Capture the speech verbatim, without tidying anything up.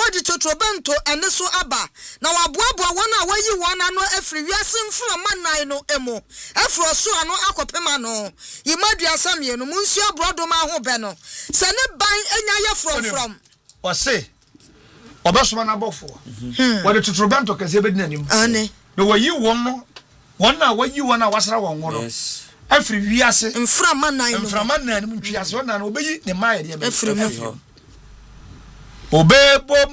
odi totrobento ene so aba na waboaboa won a wayi won ano afiri wiase mframa nan no emu afro so ano akopema no yimaduasa me no munsu abrodo ma ho be no se ne ban enya ye from from wase obesoma na bofo wode totrobento kase be dinanim ane no wayi won no won na wayi won a wasra won no afiri wiase mframa nan no mframa nan no ntwiase won na obeyi ne maye de be afiri mu obebo